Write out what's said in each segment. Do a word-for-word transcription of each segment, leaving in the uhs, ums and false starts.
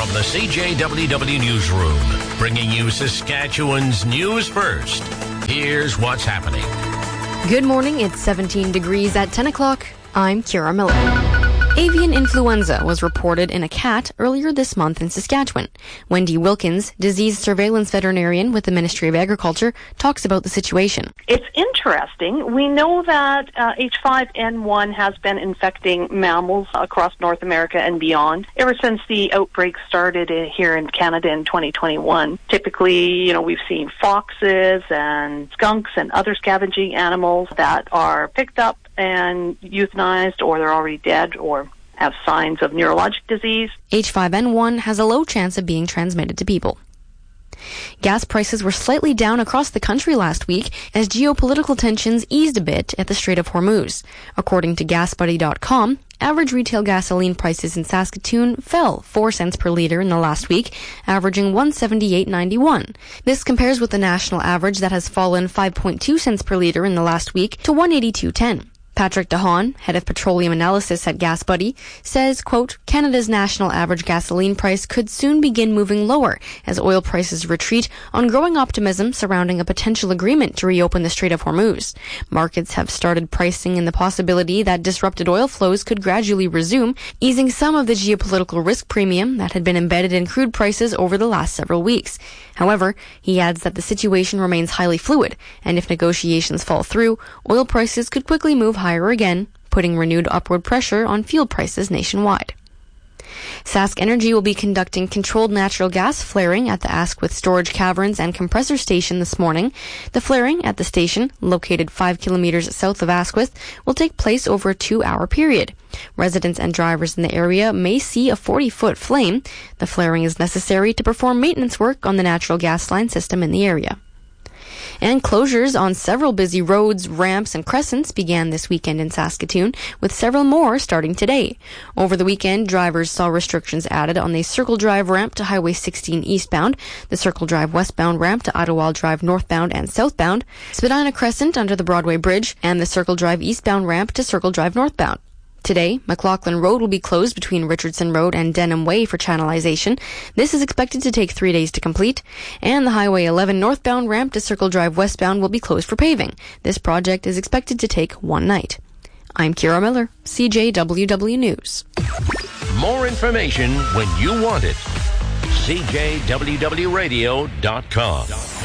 From the C J W W Newsroom, bringing you Saskatchewan's news first. Here's what's happening. Good morning. It's seventeen degrees at ten o'clock. I'm Kira Miller. Avian influenza was reported in a cat earlier this month in Saskatchewan. Wendy Wilkins, disease surveillance veterinarian with the Ministry of Agriculture, talks about the situation. It's interesting. We know that uh, H five N one has been infecting mammals across North America and beyond ever since the outbreak started in, here in Canada in twenty twenty-one. Typically, you know, we've seen foxes and skunks and other scavenging animals that are picked up and euthanized, or they're already dead, or have signs of neurologic disease. H five N one has a low chance of being transmitted to people. Gas prices were slightly down across the country last week as geopolitical tensions eased a bit at the Strait of Hormuz. According to gas buddy dot com, average retail gasoline prices in Saskatoon fell four cents per litre in the last week, averaging one seventy-eight ninety-one. This compares with the national average that has fallen five point two cents per litre in the last week to one eighty-two ten. Patrick DeHaan, head of petroleum analysis at Gas Buddy, says, quote, Canada's national average gasoline price could soon begin moving lower as oil prices retreat on growing optimism surrounding a potential agreement to reopen the Strait of Hormuz. Markets have started pricing in the possibility that disrupted oil flows could gradually resume, easing some of the geopolitical risk premium that had been embedded in crude prices over the last several weeks. However, he adds that the situation remains highly fluid, and if negotiations fall through, oil prices could quickly move higher again, putting renewed upward pressure on fuel prices nationwide. Sask Energy will be conducting controlled natural gas flaring at the Asquith Storage Caverns and Compressor Station this morning. The flaring at the station, located five kilometers south of Asquith, will take place over a two-hour period. Residents and drivers in the area may see a forty-foot flame. The flaring is necessary to perform maintenance work on the natural gas line system in the area. And closures on several busy roads, ramps, and crescents began this weekend in Saskatoon, with several more starting today. Over the weekend, drivers saw restrictions added on the Circle Drive ramp to Highway sixteen eastbound, the Circle Drive westbound ramp to Ottawa Drive northbound and southbound, Spadina Crescent under the Broadway Bridge, and the Circle Drive eastbound ramp to Circle Drive northbound. Today, McLaughlin Road will be closed between Richardson Road and Denham Way for channelization. This is expected to take three days to complete. And the Highway eleven northbound ramp to Circle Drive westbound will be closed for paving. This project is expected to take one night. I'm Kira Miller, C J W W News. More information when you want it. C J W W radio dot com.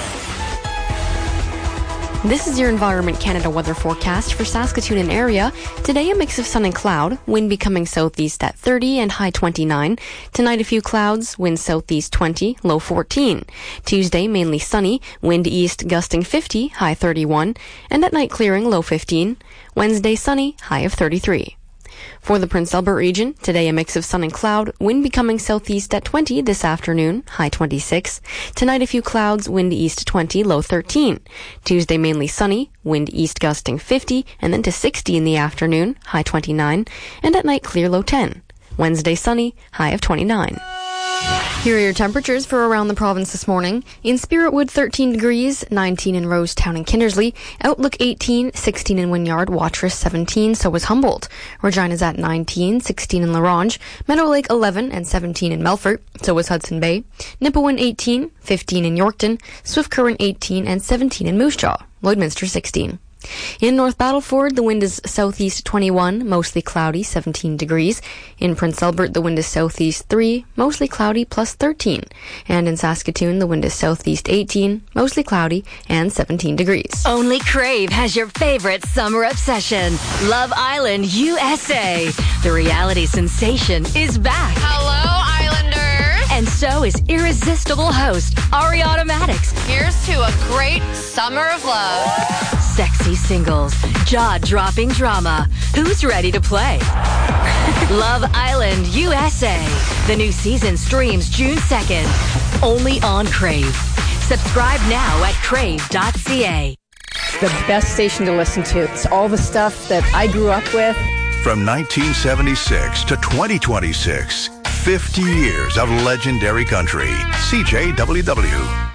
This is your Environment Canada weather forecast for Saskatoon and area. Today, a mix of sun and cloud, wind becoming southeast at thirty and high twenty-nine. Tonight, a few clouds, wind southeast twenty, low fourteen. Tuesday, mainly sunny, wind east gusting fifty, high thirty-one. And at night, clearing, low fifteen. Wednesday, sunny, high of thirty-three. For the Prince Albert region, today a mix of sun and cloud, wind becoming southeast at twenty this afternoon, high twenty-six. Tonight a few clouds, wind east twenty, low thirteen. Tuesday mainly sunny, wind east gusting fifty, and then to sixty in the afternoon, high twenty-nine. And at night clear, low ten. Wednesday sunny, high of twenty-nine. Here are your temperatures for around the province this morning. In Spiritwood, thirteen degrees, nineteen in Rosetown and Kindersley. Outlook, eighteen, sixteen in Wynyard. Watrous, seventeen, so is Humboldt. Regina's at nineteen, sixteen in La Ronge. Meadow Lake, eleven, and seventeen in Melfort, so is Hudson Bay. Nipawin, eighteen, fifteen in Yorkton. Swift Current, eighteen, and seventeen in Moose Jaw. Lloydminster, sixteen. In North Battleford, the wind is southeast twenty-one, mostly cloudy, seventeen degrees. In Prince Albert, the wind is southeast three, mostly cloudy, plus thirteen. And in Saskatoon, the wind is southeast eighteen, mostly cloudy, and seventeen degrees. Only Crave has your favorite summer obsession, Love Island U S A. The reality sensation is back. Hello, Islanders. And so is irresistible host Ariana Maddox. Here's to a great summer of love. Sexy singles, jaw-dropping drama. Who's ready to play? Love Island U S A. The new season streams June second. Only on Crave. Subscribe now at crave dot c a. The best station to listen to. It's all the stuff that I grew up with. From nineteen seventy-six to twenty twenty-six, fifty years of legendary country. C J W W.